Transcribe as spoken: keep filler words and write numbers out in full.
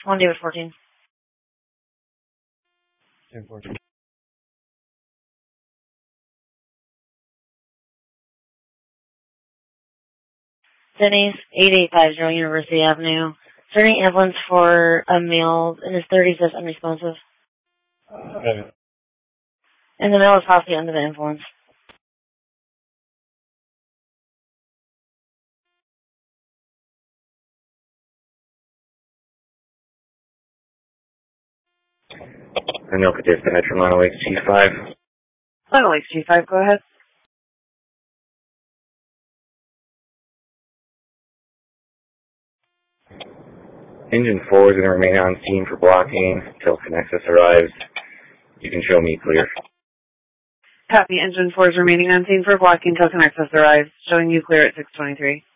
One David fourteen. ten fourteen. Denny's, eight eight five zero University Avenue. Starting ambulance for a male in his thirties that's unresponsive. Okay. And the male is possibly under the influence. And you'll get dispatch from Lionel Lakes G five. Lionel Lakes G five, go ahead. Engine four is going to remain on scene for blocking until Connexus arrives. You can show me clear. Copy. Engine four is remaining on scene for blocking until Connexus arrives. Showing you clear at six twenty-three.